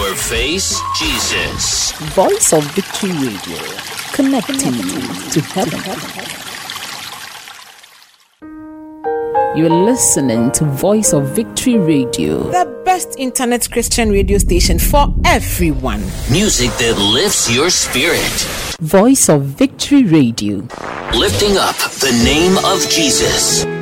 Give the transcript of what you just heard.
Our face, Jesus. Voice of Victory Radio, connecting you to heaven. You're listening to Voice of Victory Radio, the best internet Christian radio station for everyone. Music that lifts your spirit. Voice of Victory Radio, lifting up the name of Jesus.